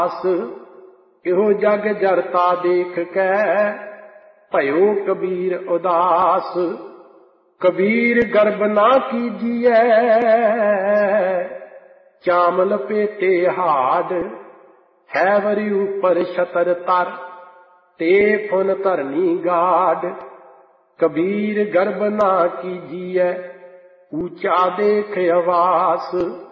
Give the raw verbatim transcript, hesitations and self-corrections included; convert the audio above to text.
इहो जग जरता देख कै भयो कबीर उदास। कबीर गर्भ ना कीजिए चाम लपेटे हाड, है वरी ऊपर छतर तर ते फुन धरनी गाड। कबीर गर्भ ना कीजिए ऊंचा देख आवास,